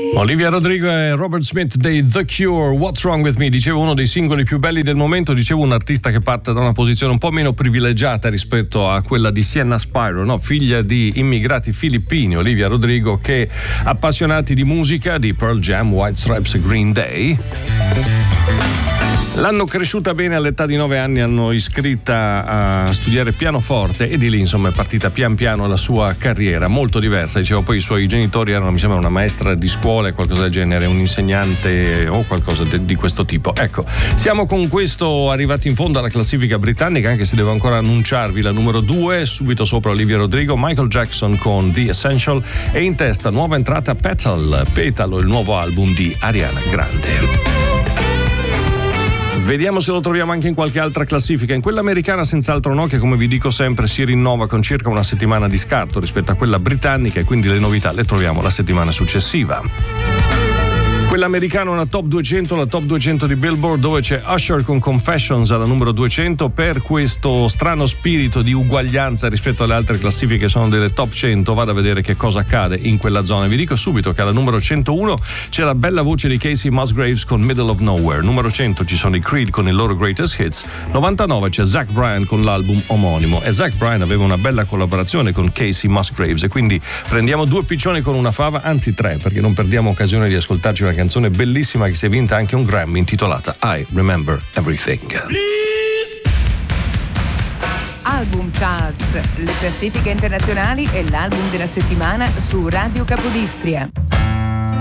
Olivia Rodrigo e Robert Smith dei The Cure, What's Wrong With Me. Dicevo, uno dei singoli più belli del momento. Dicevo, un artista che parte da una posizione un po' meno privilegiata rispetto a quella di Sienna Spiro, no? Figlia di immigrati filippini, Olivia Rodrigo, che appassionati di musica, di Pearl Jam, White Stripes e Green Day, l'hanno cresciuta bene. All'età di 9 anni hanno iscritta a studiare pianoforte e di lì insomma è partita pian piano la sua carriera, molto diversa. Dicevo, poi i suoi genitori erano, mi sembra, una maestra di scuola e qualcosa del genere, un insegnante o qualcosa di questo tipo. Ecco, siamo con questo arrivati in fondo alla classifica britannica, anche se devo ancora annunciarvi la numero 2, subito sopra Olivia Rodrigo, Michael Jackson con The Essential, e in testa nuova entrata Petalo, il nuovo album di Ariana Grande. Vediamo se lo troviamo anche in qualche altra classifica. In quella americana senz'altro no, che come vi dico sempre si rinnova con circa una settimana di scarto rispetto a quella britannica, e quindi le novità le troviamo la settimana successiva. Quella americana è una top 200, la top 200 di Billboard, dove c'è Usher con Confessions alla numero 200. Per questo strano spirito di uguaglianza rispetto alle altre classifiche che sono delle top 100, vado a vedere che cosa accade in quella zona. Vi dico subito che alla numero 101 c'è la bella voce di Casey Musgraves con Middle of Nowhere. Numero 100 ci sono i Creed con il loro Greatest Hits. 99 c'è Zach Bryan con l'album omonimo, e Zach Bryan aveva una bella collaborazione con Casey Musgraves, e quindi prendiamo due piccioni con una fava, anzi tre, perché non perdiamo occasione di ascoltarci una canzone bellissima che si è vinta anche un Grammy, intitolata I Remember Everything. Album Charts, le classifiche internazionali e l'album della settimana su Radio Capodistria.